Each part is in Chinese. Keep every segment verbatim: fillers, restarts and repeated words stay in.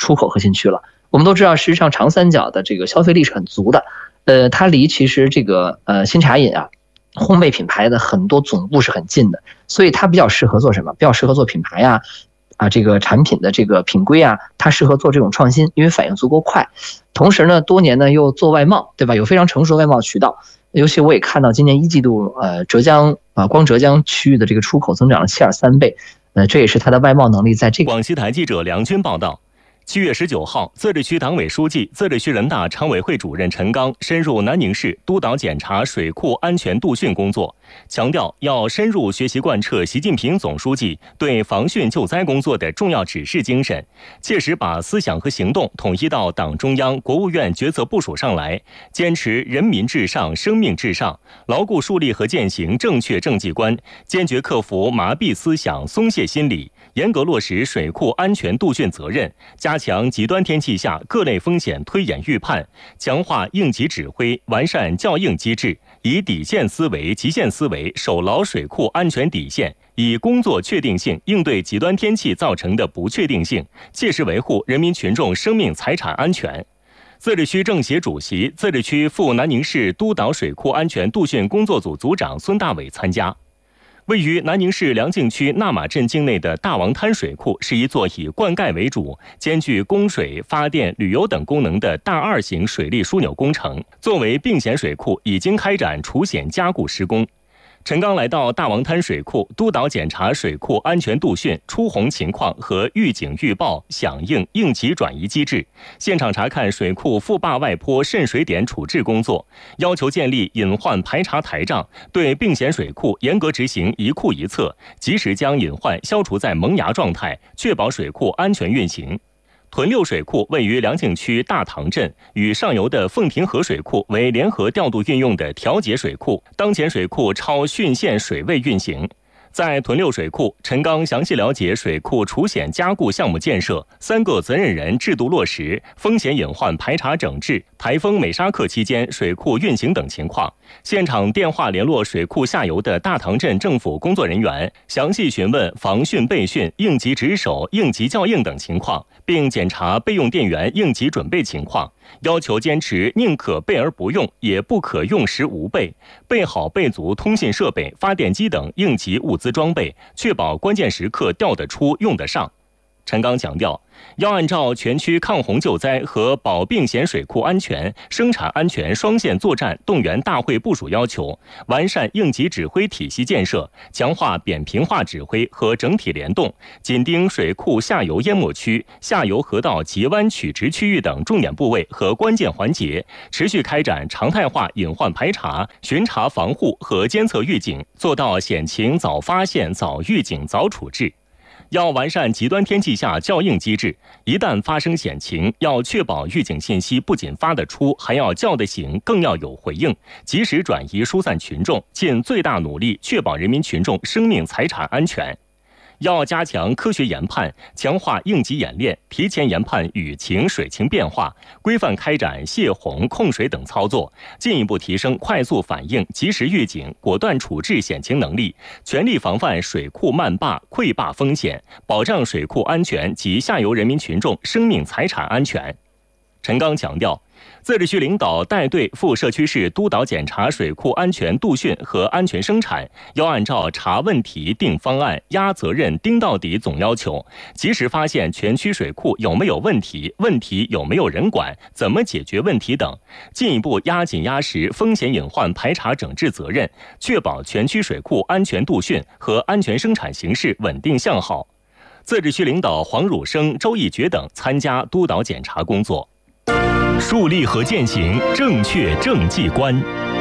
出口核心区了。我们都知道，事实上长三角的这个消费力是很足的，呃，它离其实这个呃新茶饮啊、烘焙品牌的很多总部是很近的，所以它比较适合做什么？比较适合做品牌啊。啊，这个产品的这个品规啊，它适合做这种创新，因为反应足够快。同时呢，多年呢又做外贸，对吧？有非常成熟的外贸渠道。尤其我也看到今年一季度，呃，浙江啊，光浙江区域的这个出口增长了七点三倍，呃，这也是它的外贸能力在这个。 广西台记者梁军报道。七月十九号，自治区党委书记、自治区人大常委会主任陈刚深入南宁市督导检查水库安全度汛工作，强调要深入学习贯彻习近平总书记对防汛救灾工作的重要指示精神，切实把思想和行动统一到党中央、国务院决策部署上来，坚持人民至上、生命至上，牢固树立和践行正确政绩观，坚决克服麻痹思想、松懈心理，严格落实水库安全度汛责任，加强极端天气下各类风险推演预判，强化应急指挥，完善校应机制，以底线思维、极限思维守牢水库安全底线，以工作确定性应对极端天气造成的不确定性，切实维护人民群众生命财产安全。自治区政协主席、自治区赴南宁市督导水库安全度汛工作组组长孙大伟参加。位于南宁市良静区纳马镇境内的大王滩水库是一座以灌溉为主、兼具供水、发电、旅游等功能的大二型水利枢纽工程。作为并险水库，已经开展除险加固施工。陈刚来到大王滩水库，督导检查水库安全度汛、出洪情况和预警预报、响应、应急转移机制，现场查看水库副坝外坡渗水点处置工作，要求建立隐患排查台账，对并险水库严格执行一库一测，及时将隐患消除在萌芽状态，确保水库安全运行。屯六水库位于良静区大塘镇，与上游的凤亭河水库为联合调度运用的调节水库，当前水库超汛限水位运行。在屯六水库，陈刚详细了解水库除险加固项目建设、三个责任人制度落实、风险隐患排查整治、台风美沙克期间水库运行等情况，现场电话联络水库下游的大塘镇政府工作人员，详细询问防汛备汛、应急值守、应急校应等情况，并检查备用电源应急准备情况，要求坚持宁可备而不用，也不可用时无备，备好备足通信设备、发电机等应急物资装备，确保关键时刻调得出、用得上。陈刚强调，要按照全区抗洪救灾和保并险水库安全、生产安全双线作战动员大会部署要求，完善应急指挥体系建设，强化扁平化指挥和整体联动，紧盯水库下游淹没区、下游河道截弯曲直区域等重点部位和关键环节，持续开展常态化隐患排查、巡查防护和监测预警，做到险情早发现、早预警、早处置。要完善极端天气下校应机制，一旦发生险情，要确保预警信息不仅发得出，还要叫得醒，更要有回应，及时转移疏散群众，尽最大努力确保人民群众生命财产安全。要加强科学研判，强化应急演练，提前研判雨情、水情变化，规范开展泄洪、控水等操作，进一步提升快速反应、及时预警、果断处置险情能力，全力防范水库漫坝、溃坝风险，保障水库安全及下游人民群众生命财产安全。陈刚强调，自治区领导带队赴社区市督导检查水库安全度汛和安全生产，要按照查问题、定方案、压责任、盯到底总要求，及时发现全区水库有没有问题，问题有没有人管，怎么解决问题等，进一步压紧压实风险隐患排查整治责任，确保全区水库安全度汛和安全生产形势稳定向好。自治区领导黄汝生、周义觉等参加督导检查工作。树立和践行正确政绩观。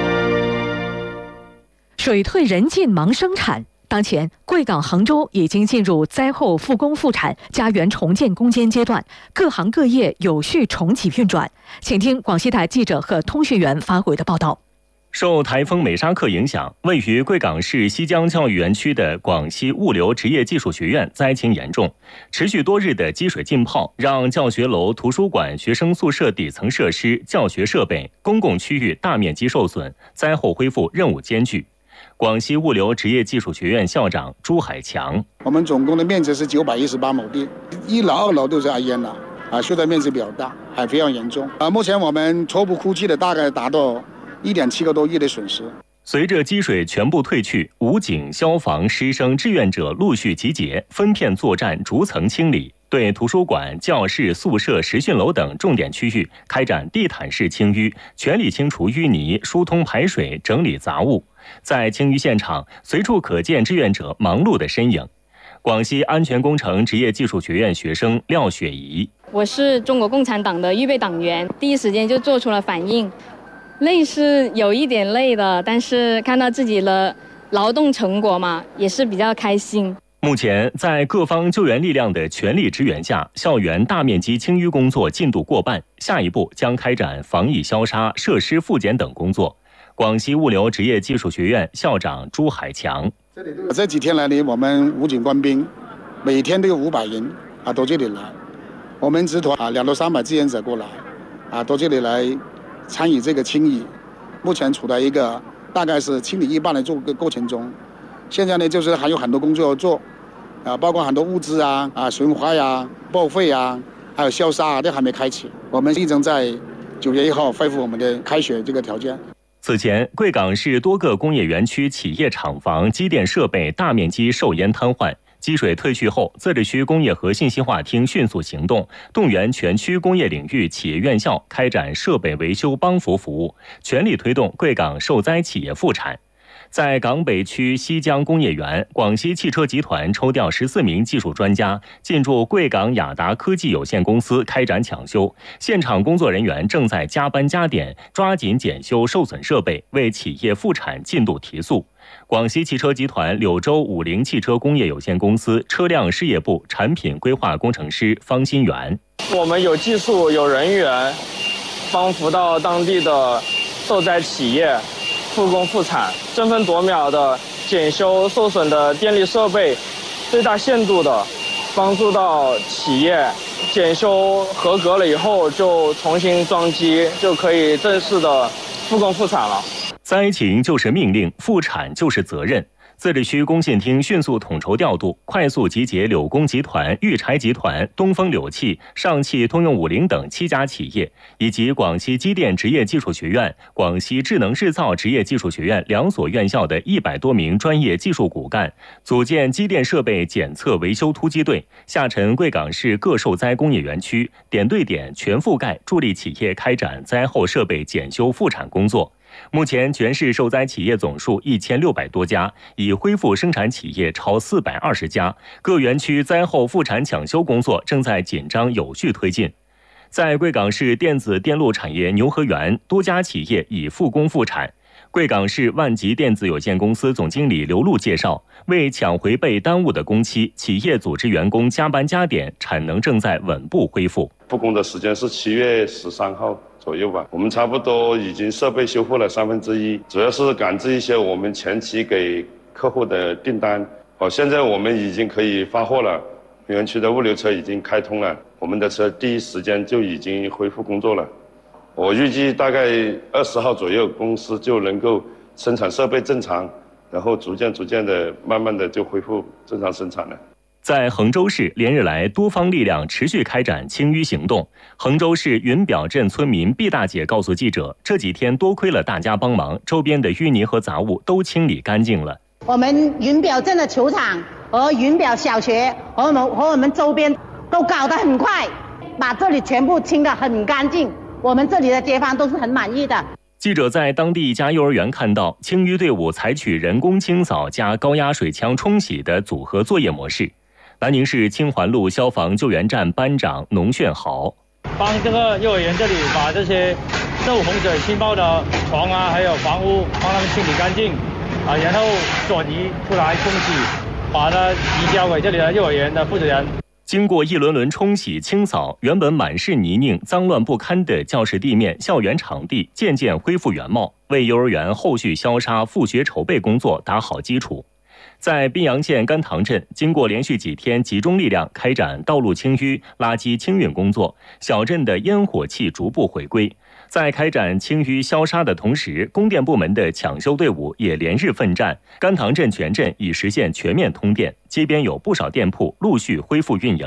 水退人进忙生产，当前贵港杭州已经进入灾后复工复产、家园重建攻坚阶段，各行各业有序重启运转。请听广西台记者和通讯员发回的报道。 受台风美沙克影响，位于贵港市西江教育园区的广西物流职业技术学院灾情严重，持续多日的积水浸泡让教学楼、图书馆、学生宿舍底层设施、教学设备、公共区域大面积受损，灾后恢复任务艰巨。广西物流职业技术学院校长朱海强： 我们总共的面积是九百一十八亩地，一楼、二楼都是淹了。 啊，锈带面积比较大，还非常严重。啊，目前我们初步估计的大概达到一点七个多亿的损失。 随着积水全部退去，武警、消防、师生、志愿者陆续集结，分片作战，逐层清理，对图书馆、教室、宿舍、实训楼等重点区域开展地毯式清淤，全力清除淤泥，疏通排水，整理杂物。在清淤现场，随处可见志愿者忙碌的身影。广西安全工程职业技术学院学生廖雪怡： 我是中国共产党的预备党员，第一时间就做出了反应。累是有一点累的，但是看到自己的劳动成果嘛，也是比较开心。 目前，在各方救援力量的全力支援下，校园大面积清淤工作进度过半，下一步将开展防疫消杀、设施复检等工作。广西物流职业技术学院校长朱海强： 这几天来呢，我们武警官兵每天都有五百人啊到这里来，我们集团啊两到三百志愿者过来啊到这里来参与这个清理，目前处在一个大概是清理一半的这个过程中。现在呢，就是还有很多工作要做，啊，包括很多物资啊、啊损坏呀、报废啊，还有消杀啊，都还没开启。我们一直在九月一号恢复我们的开学这个条件。 此前，贵港市多个工业园区企业厂房、机电设备大面积受淹瘫痪。积水退去后，自治区工业和信息化厅迅速行动，动员全区工业领域企业院校开展设备维修帮扶服务，全力推动贵港受灾企业复产。在港北区西江工业园，广西汽车集团抽调十四名技术专家进驻贵港雅达科技有限公司开展抢修，现场工作人员正在加班加点，抓紧检修受损设备，为企业复产进度提速。广西汽车集团柳州五菱汽车工业有限公司车辆事业部产品规划工程师方新元： 我们有技术、有人员，帮扶到当地的受灾企业复工复产，争分夺秒的检修受损的电力设备，最大限度的帮助到企业检修合格了以后，就重新装机，就可以正式的复工复产了。 灾情就是命令，复产就是责任。自治区工信厅迅速统筹调度，快速集结柳工集团、裕柴集团、东风柳汽、上汽通用五菱等七家企业，以及广西机电职业技术学院、广西智能制造职业技术学院两所院校的一百多名专业技术骨干，组建机电设备检测维修突击队，下沉贵港市各受灾工业园区，点对点、全覆盖，助力企业开展灾后设备检修复产工作。目前，全市受灾企业总数一千六百多家，已恢复生产企业超四百二十家。各园区灾后复产抢修工作正在紧张有序推进。在贵港市电子电路产业牛河园，多家企业已复工复产。贵港市万极电子有限公司总经理刘璐介绍，为抢回被耽误的工期，企业组织员工加班加点，产能正在稳步恢复。 复工的时间是七月十三号左右吧，我们差不多已经设备修复了三分之一，主要是赶制一些我们前期给客户的订单。好，现在我们已经可以发货了，园区的物流车已经开通了，我们的车第一时间就已经恢复工作了。我预计大概二十号左右，公司就能够生产设备正常，然后逐渐逐渐的、慢慢的就恢复正常生产了。 在衡州市，连日来多方力量持续开展清淤行动。衡州市云表镇村民毕大姐告诉记者，这几天多亏了大家帮忙，周边的淤泥和杂物都清理干净了。 我们云表镇的球场和云表小学和我们和我们周边都搞得很快，把这里全部清得很干净，我们这里的街坊都是很满意的。 记者在当地一家幼儿园看到，清淤队伍采取人工清扫加高压水枪冲洗的组合作业模式。南宁市清环路消防救援站班长农炫豪： 帮这个幼儿园这里把这些受洪水侵爆的床啊，还有房屋，帮他们清理干净啊，然后转移出来冲洗，把它移交给这里的幼儿园的负责人。 经过一轮轮冲洗清扫，原本满是泥泞、脏乱不堪的教室地面、校园场地渐渐恢复原貌，为幼儿园后续消杀复学筹备工作打好基础。在宾阳县甘塘镇，经过连续几天集中力量开展道路清淤、垃圾清运工作，小镇的烟火气逐步回归。在开展清淤消杀的同时，供电部门的抢修队伍也连日奋战。甘塘镇全镇已实现全面通电，街边有不少店铺陆续恢复运营。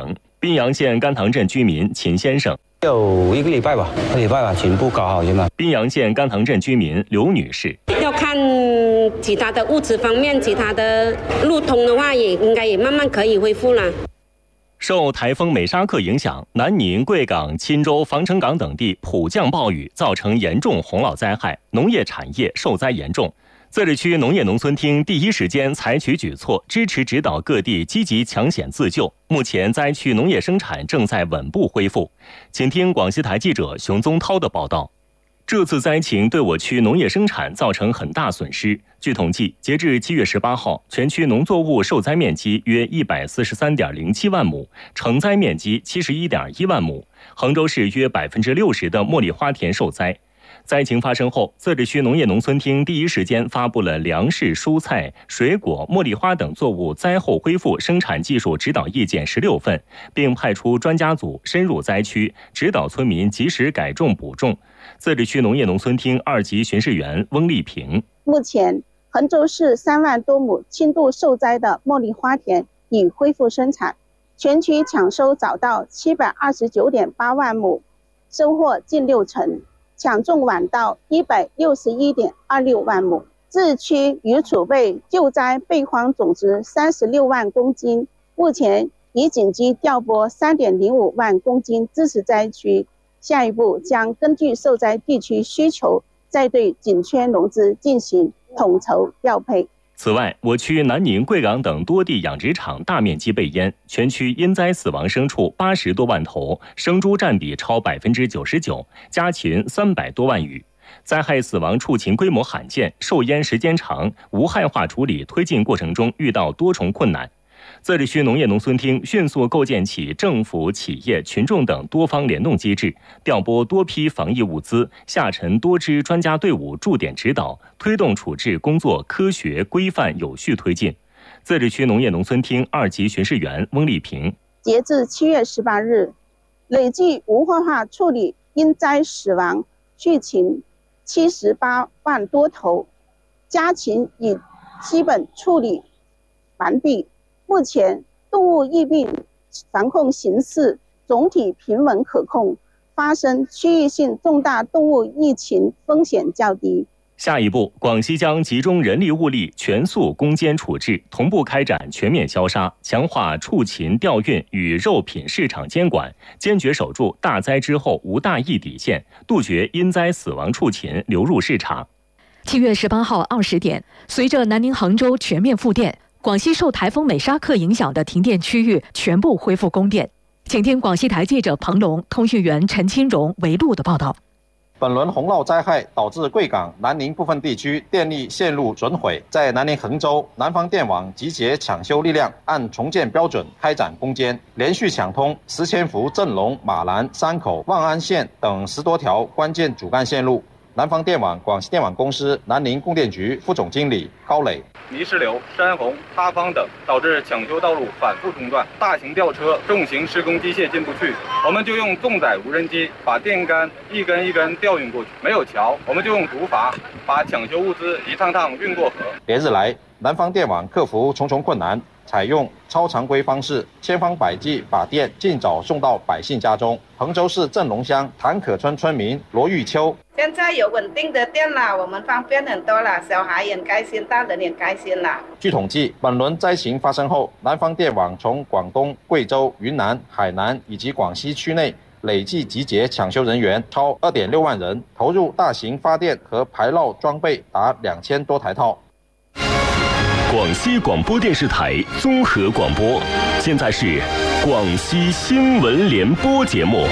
宾阳县甘塘镇居民秦先生。 有一个礼拜吧，一个礼拜吧，全部搞好现在。 宾阳县甘塘镇居民刘女士， 要看其他的物质方面，其他的路通的话，也应该也慢慢可以恢复了。 受台风美沙克影响，南宁、贵港、钦州、防城港等地普降暴雨，造成严重洪涝灾害，农业产业受灾严重。自治区农业农村厅第一时间采取举措，支持指导各地积极抢险自救。目前灾区农业生产正在稳步恢复。请听广西台记者熊宗涛的报道。这次灾情对我区农业生产造成很大损失。据统计，截至七月十八号，全区农作物受灾面积约一百四十三点零七万亩，承灾面积七十一点一万亩。杭州市约百分之六十的茉莉花田受灾。灾情发生后，自治区农业农村厅第一时间发布了粮食、蔬菜、水果、茉莉花等作物灾后恢复生产技术指导意见十六份，并派出专家组深入灾区，指导村民及时改种补种。自治区农业农村厅二级巡视员翁丽萍： 目前，衡州市三万多亩轻度受灾的茉莉花田已恢复生产，全区抢收早稻七百二十九点八万亩，收获近六成。抢种晚稻一百六十一点二六万亩，自治区已储备救灾备荒总值三十六万公斤，目前已紧急调拨三点零五万公斤支持灾区，下一步将根据受灾地区需求，再对紧缺农资进行统筹调配。 此外，我区南宁、贵港等多地养殖场大面积被淹，全区因灾死亡牲畜八十多万头，生猪占比超百分之九十九，家禽三百多万余。灾害死亡畜禽规模罕见，受淹时间长，无害化处理推进过程中遇到多重困难。自治区农业农村厅迅速构建起政府、企业、群众等多方联动机制，调拨多批防疫物资，下沉多支专家队伍驻点指导，推动处置工作科学、规范、有序推进。自治区农业农村厅二级巡视员翁丽萍： 截至七月十八日，累计无害化处理因灾死亡畜禽七十八万多头，家禽已基本处理完毕。目前动物疫病防控形势总体平稳可控，发生区域性重大动物疫情风险较低。 下一步，广西将集中人力物力，全速攻坚处置，同步开展全面消杀，强化畜禽调运与肉品市场监管，坚决守住大灾之后无大疫底线，杜绝因灾死亡畜禽流入市场。 七月十八号二十点，随着南宁、杭州全面复电，广西受台风美沙克影响的停电区域全部恢复供电。请听广西台记者彭龙、通讯员陈清荣围录的报道。 本轮洪涝灾害导致贵港、南宁部分地区电力线路损毁，在南宁衡州，南方电网集结抢修力量，按重建标准开展攻坚，连续抢通石千福、镇龙、马兰、山口、望安县等十多条关键主干线路。南方电网广西电网公司南宁供电局副总经理高磊： 泥石流、山洪、塌方等导致抢修道路反复中断，大型吊车、重型施工机械进不去，我们就用重载无人机把电杆一根一根调运过去。没有桥，我们就用竹筏把抢修物资一趟趟运过河。 连日来，南方电网克服重重困难，采用超常规方式，千方百计把电尽早送到百姓家中。衡州市镇龙乡谭可村村民罗玉秋： 现在有稳定的电了，我们方便很多了，小孩也开心，大人也开心了。 据统计，本轮灾情发生后，南方电网从广东、贵州、云南、海南以及广西区内累计集结抢修人员超二点六万人，投入大型发电和排涝装备达两千多台套。 广西广播电视台综合广播，现在是广西新闻联播节目。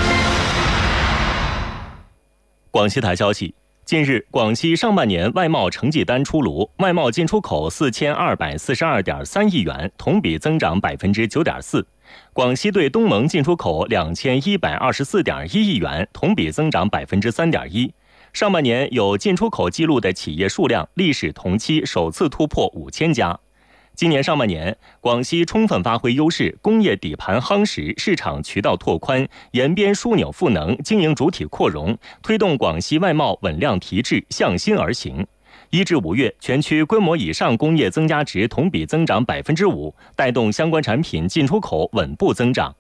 广西台消息，近日，广西上半年外贸成绩单出炉，外贸进出口四千二百四十二点三亿元，同比增长百分之九点四。广西对东盟进出口两千一百二十四点一亿元，同比增长百分之三点一。上半年有进出口记录的企业数量，历史同期首次突破五千家。今年上半年，广西充分发挥优势，工业底盘夯实，市场渠道拓宽，沿边枢纽赋能，经营主体扩容，推动广西外贸稳量提质，向心而行。一至五月，全区规模以上工业增加值同比增长百分之五，带动相关产品进出口稳步增长。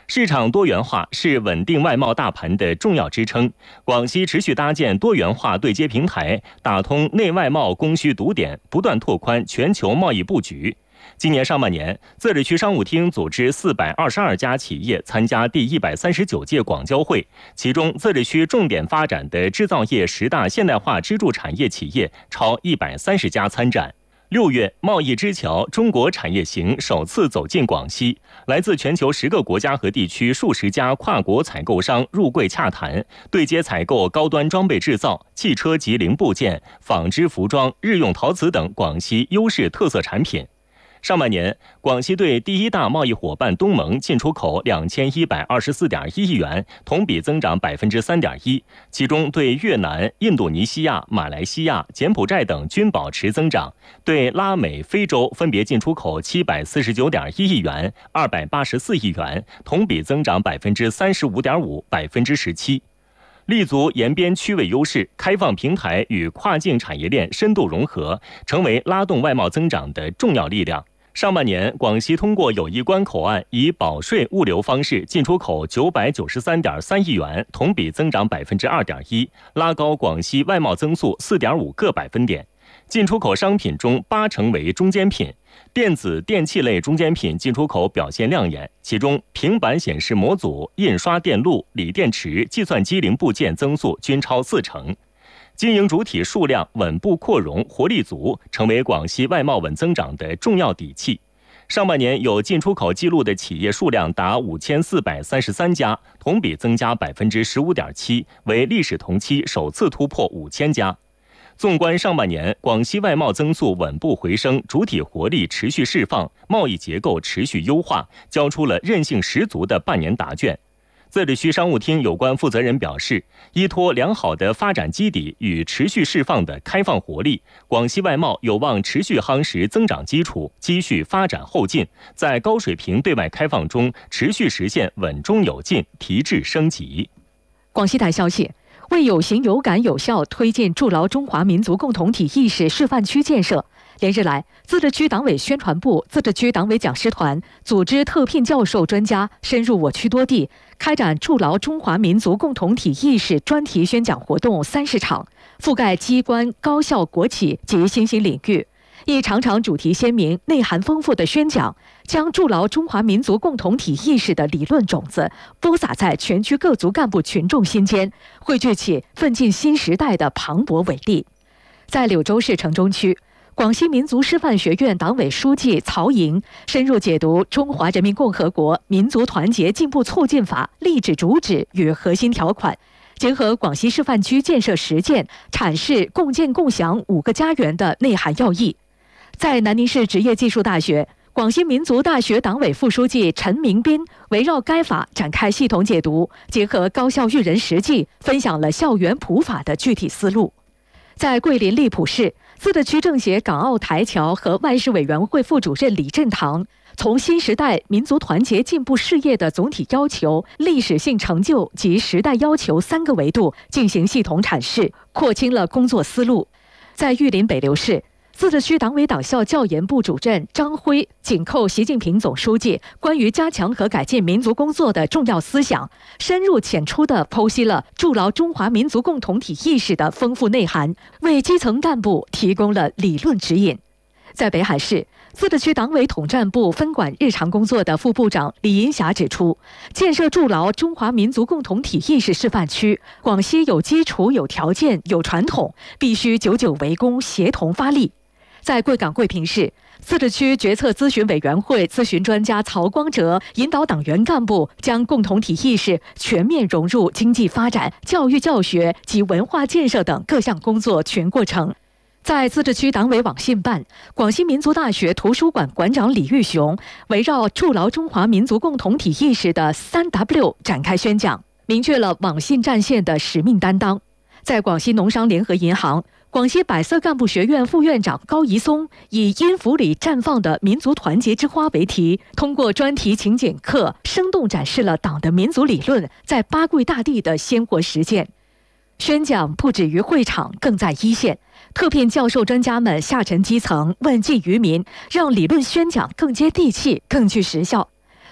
市场多元化是稳定外贸大盘的重要支撑。广西持续搭建多元化对接平台，打通内外贸供需堵点，不断拓宽全球贸易布局。今年上半年，自治区商务厅组织四百二十二家企业参加第一百三十九届广交会，其中自治区重点发展的制造业十大现代化支柱产业企业超一百三十家参展。六月，贸易之桥中国产业行首次走进广西，来自全球十个国家和地区数十家跨国采购商入柜洽谈，对接采购高端装备制造、汽车及零部件、纺织服装、日用陶瓷等广西优势特色产品。上半年，广西对第一大贸易伙伴东盟进出口两千一百二十四点一亿元，同比增长百分之三点一。其中对越南、印度尼西亚、马来西亚、柬埔寨等均保持增长，对拉美、非洲分别进出口七百四十九点一亿元、二百八十四亿元，同比增长百分之三十五点五、百分之十七。立足沿边区位优势，开放平台与跨境产业链深度融合，成为拉动外贸增长的重要力量。上半年，广西通过友谊关口岸以保税物流方式进出口九百九十三点三亿元，同比增长百分之二点一，拉高广西外贸增速四点五个百分点。进出口商品中八成为中间品，电子电器类中间品进出口表现亮眼，其中平板显示模组、印刷电路、锂电池、计算机零部件增速均超四成。经营主体数量稳步扩容，活力足，成为广西外贸稳增长的重要底气。上半年有进出口记录的企业数量达五千四百三十三家，同比增加百分之十五点七，为历史同期首次突破五千家。纵观上半年，广西外贸增速稳步回升，主体活力持续释放，贸易结构持续优化，交出了韧性十足的半年答卷。自治区商务厅有关负责人表示，依托良好的发展基底与持续释放的开放活力，广西外贸有望持续夯实增长基础，继续发展后劲，在高水平对外开放中持续实现稳中有进，提质升级。 广西台消息，为有形有感有效推进筑牢中华民族共同体意识示范区建设，连日来，自治区党委宣传部、自治区党委讲师团组织特聘教授专家深入我区多地，开展筑牢中华民族共同体意识专题宣讲活动三十场，覆盖机关、高校、国企及新兴领域。一场场主题鲜明、内涵丰富的宣讲，将筑牢中华民族共同体意识的理论种子播撒在全区各族干部群众心间，汇聚起奋进新时代的磅礴伟力。在柳州市城中区，广西民族师范学院党委书记曹莹深入解读《中华人民共和国民族团结进步促进法》立旨主旨与核心条款，结合广西示范区建设实践，阐释共建共享五个家园的内涵要义。在南宁市职业技术大学，广西民族大学党委副书记陈明斌围绕该法展开系统解读，结合高校育人实际，分享了校园普法的具体思路。在桂林荔浦市，自治区政协港澳台侨和外事委员会副主任李振堂从新时代民族团结进步事业的总体要求、历史性成就及时代要求三个维度进行系统阐释，廓清了工作思路。在玉林北流市，自治区党委党校教研部主任张辉紧扣习近平总书记关于加强和改进民族工作的重要思想，深入浅出地剖析了筑牢中华民族共同体意识的丰富内涵，为基层干部提供了理论指引。在北海市，自治区党委统战部分管日常工作的副部长李银霞指出，建设筑牢中华民族共同体意识示范区，广西有基础、有条件、有传统，必须久久围攻，协同发力。在贵港贵平市，自治区决策咨询委员会咨询专家曹光哲引导党员干部将共同体意识全面融入经济发展、教育教学及文化建设等各项工作全过程。在自治区党委网信办，广西民族大学图书馆馆长李玉雄围绕筑牢中华民族共同体意识的三 W 展开宣讲，明确了网信战线的使命担当。在广西农商联合银行，广西百色干部学院副院长高怡松以“音符里绽放的民族团结之花”为题，通过专题情景课，生动展示了党的民族理论在八桂大地的鲜活实践。宣讲不止于会场，更在一线，特聘教授专家们下沉基层，问计于民，让理论宣讲更接地气、更具实效。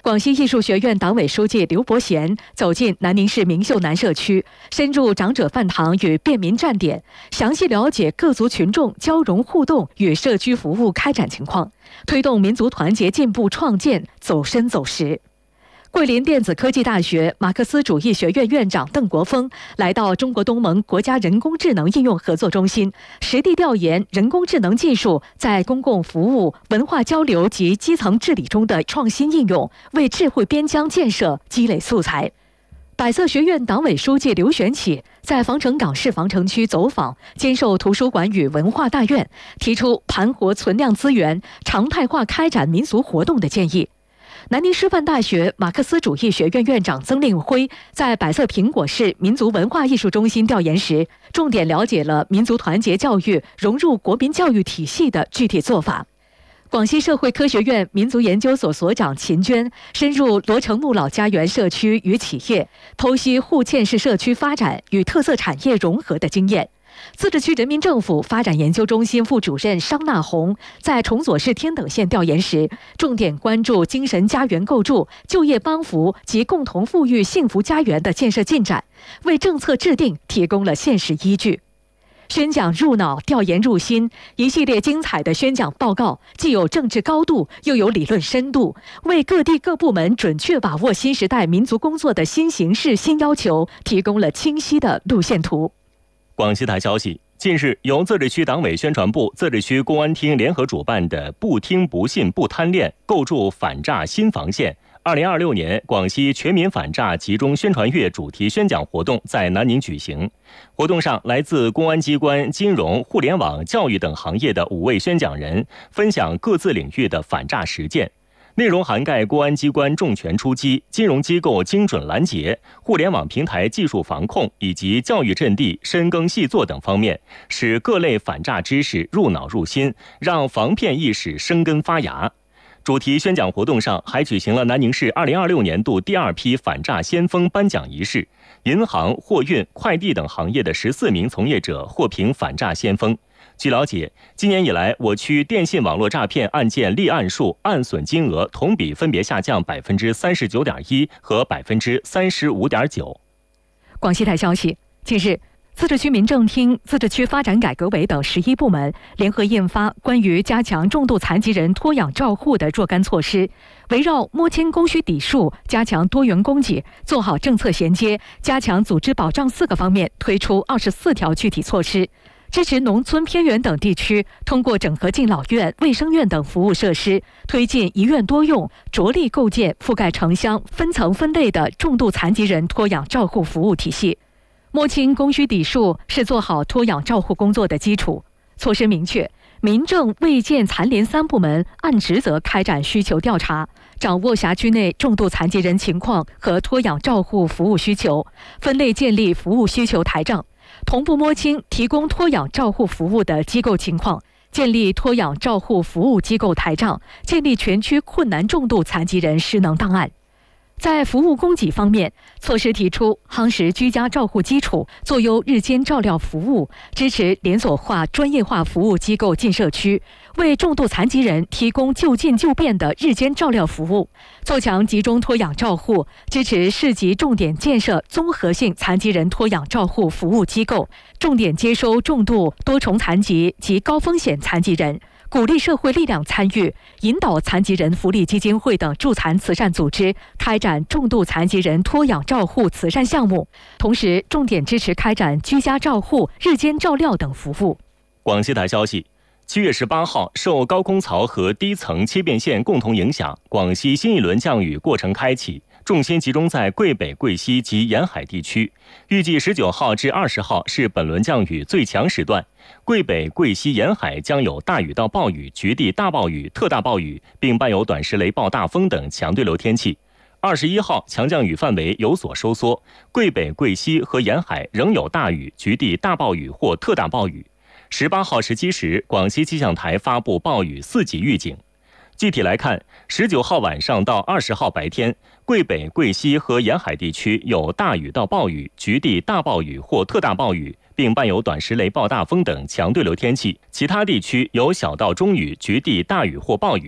广西艺术学院党委书记刘伯贤走进南宁市明秀南社区，深入长者饭堂与便民站点，详细了解各族群众交融互动与社区服务开展情况，推动民族团结进步创建走深走实。桂林电子科技大学马克思主义学院院长邓国峰来到中国东盟国家人工智能应用合作中心，实地调研人工智能技术在公共服务、文化交流及基层治理中的创新应用，为智慧边疆建设积累素材。百色学院党委书记刘玄起在防城港市防城区走访，兼受图书馆与文化大院，提出盘活存量资源、常态化开展民俗活动的建议。南宁师范大学马克思主义学院院长曾令辉在百色苹果市民族文化艺术中心调研时，重点了解了民族团结教育融入国民教育体系的具体做法。广西社会科学院民族研究所所长秦娟深入罗城木老家园社区与企业，剖析户县市社区发展与特色产业融合的经验。自治区人民政府发展研究中心副主任商纳红在崇左市天等县调研时，重点关注精神家园构筑、就业帮扶及共同富裕幸福家园的建设进展，为政策制定提供了现实依据。宣讲入脑，调研入心，一系列精彩的宣讲报告，既有政治高度，又有理论深度，为各地各部门准确把握新时代民族工作的新形势、新要求提供了清晰的路线图。 广西台消息，近日由自治区党委宣传部、自治区公安厅联合主办的“不听不信不贪恋，构筑反诈新防线”二零二六年广西全民反诈集中宣传月主题宣讲活动在南宁举行。活动上，来自公安机关、金融、互联网、教育等行业的五位宣讲人分享各自领域的反诈实践。内容涵盖公安机关重拳出击、金融机构精准拦截、互联网平台技术防控以及教育阵地深耕细作等方面，使各类反诈知识入脑入心，让防骗意识生根发芽。主题宣讲活动上还举行了南宁市二零二六年度第二批反诈先锋颁奖仪式，银行、货运、快递等行业的十四名从业者获评反诈先锋。据了解，今年以来，我区电信网络诈骗案件立案数、案损金额同比分别下降百分之三十九点一和百分之三十五点九。 广西台消息，近日，自治区民政厅、自治区发展改革委等十一部门联合印发关于加强重度残疾人托养照护的若干措施，围绕摸清供需底数、加强多元供给、做好政策衔接、加强组织保障四个方面，推出二十四条具体措施。支持农村偏远等地区通过整合敬老院、卫生院等服务设施，推进一院多用，着力构建覆盖城乡、分层分类的重度残疾人托养照护服务体系。摸清供需底数是做好托养照护工作的基础。措施明确，民政、卫健、残联三部门按职责开展需求调查，掌握辖区内重度残疾人情况和托养照护服务需求，分类建立服务需求台账，同步摸清提供托养照护服务的机构情况，建立托养照护服务机构台账，建立全区困难重度残疾人失能档案。在服务供给方面，措施提出夯实居家照护基础，做优日间照料服务，支持连锁化、专业化服务机构进社区，为重度残疾人提供就近就便的日间照料服务，做强集中托养照护，支持市级重点建设综合性残疾人托养照护服务机构，重点接收重度多重残疾及高风险残疾人，鼓励社会力量参与，引导残疾人福利基金会等助残慈善组织开展重度残疾人托养照护慈善项目，同时重点支持开展居家照护、日间照料等服务。 广西台消息，七月十八号，受高空槽和低层切变线共同影响，广西新一轮降雨过程开启，重心集中在桂北、桂西及沿海地区。预计十九号至二十号是本轮降雨最强时段，桂北、桂西沿海将有大雨到暴雨、局地大暴雨、特大暴雨，并伴有短时雷暴、大风等强对流天气。二十一号强降雨范围有所收缩，桂北、桂西和沿海仍有大雨、局地大暴雨或特大暴雨。十八号十七时，广西气象台发布暴雨四级预警。具体来看，十九号晚上到二十号白天，桂北、桂西和沿海地区有大雨到暴雨、局地大暴雨或特大暴雨，并伴有短时雷暴、大风等强对流天气。其他地区有小到中雨、局地大雨或暴雨。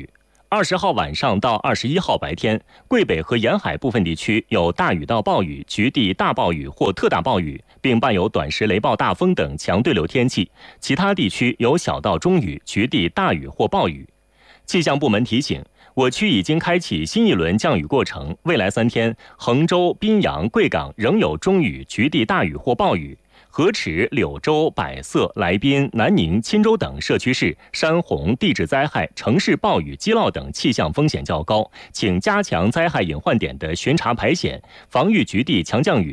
二十号晚上到二十一号白天，桂北和沿海部分地区有大雨到暴雨、局地大暴雨或特大暴雨，并伴有短时雷暴大风等强对流天气；其他地区有小到中雨、局地大雨或暴雨。气象部门提醒，我区已经开启新一轮降雨过程，未来三天，衡州、宾阳、贵港仍有中雨、局地大雨或暴雨。河池、柳州、百色、来宾、南宁、钦州等社区市山洪、地质灾害、城市暴雨、积涝等气象风险较高，请加强灾害隐患点的巡查排险，防御局地强降雨。